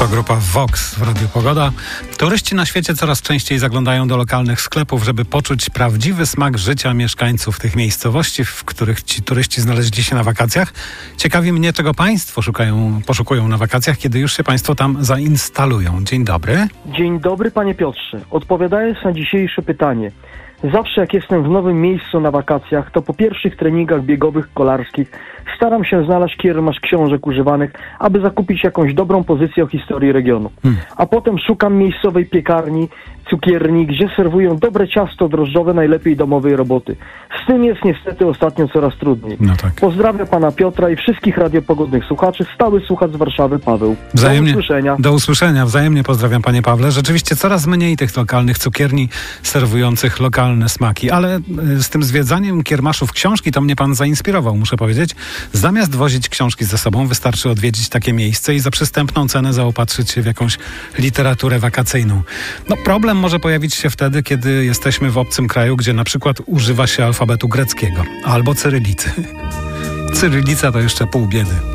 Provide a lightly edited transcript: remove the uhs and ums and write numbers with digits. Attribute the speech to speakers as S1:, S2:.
S1: To grupa Vox w Radiu Pogoda. Turyści na świecie coraz częściej zaglądają do lokalnych sklepów, żeby poczuć prawdziwy smak życia mieszkańców tych miejscowości, w których ci turyści znaleźli się na wakacjach. Ciekawi mnie, czego Państwo poszukują na wakacjach, kiedy już się Państwo tam zainstalują. Dzień dobry.
S2: Dzień dobry, panie Piotrze. Odpowiadając na dzisiejsze pytanie. Zawsze jak jestem w nowym miejscu na wakacjach, to po pierwszych treningach biegowych, kolarskich staram się znaleźć kiermasz książek używanych, aby zakupić jakąś dobrą pozycję o historii regionu. A potem szukam miejscowej piekarni, cukierni, gdzie serwują dobre ciasto drożdżowe, najlepiej domowej roboty. Z tym jest niestety ostatnio coraz trudniej.
S1: No tak.
S2: Pozdrawiam pana Piotra i wszystkich radiopogodnych słuchaczy. Stały słuchacz z Warszawy, Paweł.
S1: Wzajemnie,
S2: do usłyszenia.
S1: Do usłyszenia. Wzajemnie pozdrawiam, panie Pawle. Rzeczywiście coraz mniej tych lokalnych cukierni serwujących lokalne smaki, ale z tym zwiedzaniem kiermaszów książki to mnie pan zainspirował, muszę powiedzieć. Zamiast wozić książki ze sobą, wystarczy odwiedzić takie miejsce i za przystępną cenę zaopatrzyć się w jakąś literaturę wakacyjną. No problem może pojawić się wtedy, kiedy jesteśmy w obcym kraju, gdzie na przykład używa się alfabetu greckiego albo cyrylicy. Cyrylica to jeszcze pół biedy.